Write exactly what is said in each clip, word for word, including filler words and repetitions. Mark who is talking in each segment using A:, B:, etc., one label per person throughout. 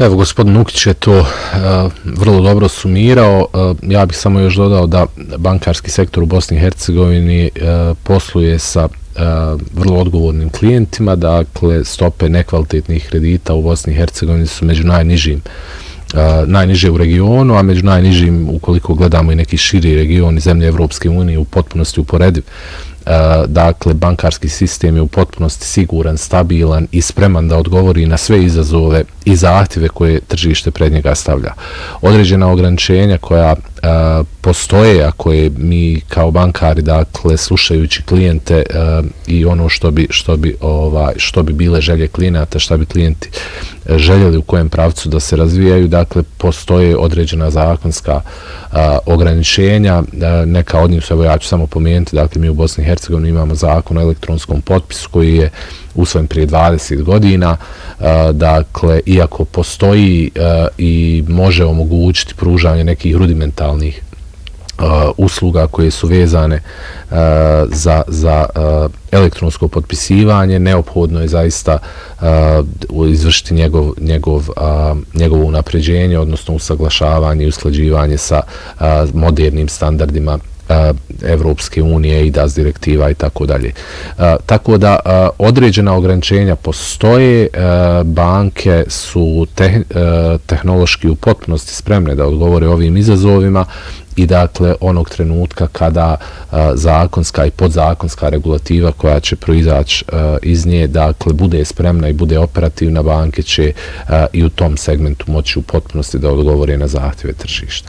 A: Evo, gospodin Nukić je to uh, vrlo dobro sumirao. Uh, ja bih samo još dodao da bankarski sektor u Bosni i Hercegovini uh, posluje sa uh, vrlo odgovornim klijentima, dakle stope nekvalitetnih kredita u Bosni i Hercegovini su među najnižim Uh, najniže u regionu, a među najnižim ukoliko gledamo i neki širi region i zemlje Evropske unije u potpunosti uporediv. Uh, dakle, bankarski sistem je u potpunosti siguran, stabilan i spreman da odgovori na sve izazove i zahtjeve koje tržište pred njega stavlja. Određena ograničenja koja uh, postoje, a koje mi kao bankari, dakle, slušajući klijente uh, i ono što bi, što bi, ovaj, što bi bile želje klijenata, šta bi klijenti željeli u kojem pravcu da se razvijaju, dakle, postoje određena zakonska uh, ograničenja, uh, neka od njih, evo ja ću samo pomenuti, dakle, mi u Bosni i Hercegovini imamo zakon o elektronskom potpisu koji je usvojen prije dvadeset godina, uh, dakle, iako postoji uh, i može omogućiti pružanje nekih rudimentalnih Uh, usluga koje su vezane uh, za, za uh, elektronsko potpisivanje, neophodno je zaista uh, izvršiti njegov, njegov, uh, njegovo unapređenje, odnosno usaglašavanje i usklađivanje sa uh, modernim standardima Evropske unije i D A S direktiva i tako dalje. Tako da određena ograničenja postoje, banke su te, tehnološki u potpunosti spremne da odgovore ovim izazovima i dakle onog trenutka kada zakonska i podzakonska regulativa koja će proizaći iz nje, dakle, bude spremna i bude operativna, banke će i u tom segmentu moći u potpunosti da odgovore na zahtjeve tržišta.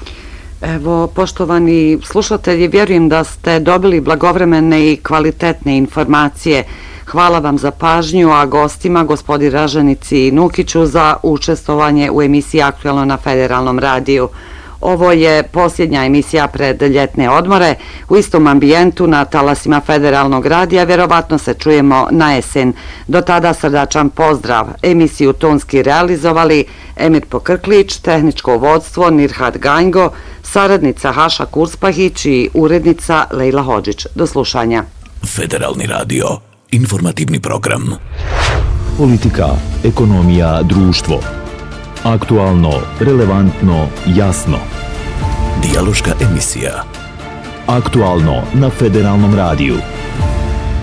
B: Evo, poštovani slušatelji, vjerujem da ste dobili blagovremene i kvalitetne informacije. Hvala vam za pažnju, a gostima, gospodi Ražanici i Nukiću, za učestvovanje u emisiji Aktualno na Federalnom radiju. Ovo je posljednja emisija pred ljetne odmore. U istom ambijentu na talasima Federalnog radija vjerovatno se čujemo na jesen. Do tada srdačan pozdrav. Emisiju tonski realizovali Emir Pokrklić, tehničko vodstvo Nirhad Ganjgo, saradnica Haša Kurspahić i urednica Lejla Hodžić. Do slušanja.
C: Federalni radio, informativni program.
D: Politika, ekonomija, društvo. Aktualno, relevantno, jasno.
C: Dijaloška emisija.
D: Aktualno na Federalnom radiju.